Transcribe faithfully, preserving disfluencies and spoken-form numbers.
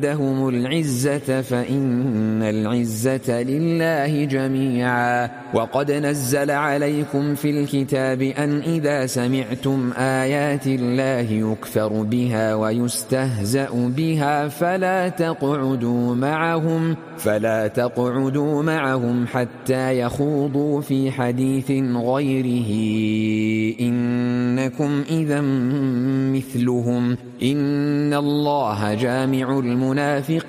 لهم العزة فإن العزة لله جميعا. وقد نزل عليكم في الكتاب أن إذا سمعتم آيات الله يكفر بها ويستهزأ بها فلا تقعدوا معهم فلا تقعدوا معهم حتى يخوضوا في حديث غيره إنكم إذا مثلهم إن الله جامع المنافقين